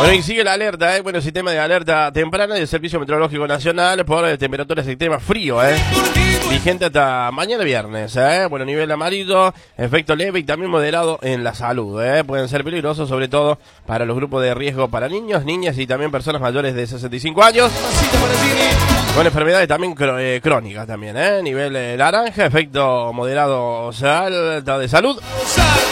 Bueno, y sigue la alerta, bueno, sistema de alerta temprana del Servicio Meteorológico Nacional por temperaturas extremas frío, vigente hasta mañana viernes, bueno, nivel amarillo, efecto leve y también moderado en la salud, pueden ser peligrosos sobre todo para los grupos de riesgo para niños, niñas y también personas mayores de 65 años, con enfermedades también crónicas también, nivel naranja, efecto moderado, o sea, alta de salud.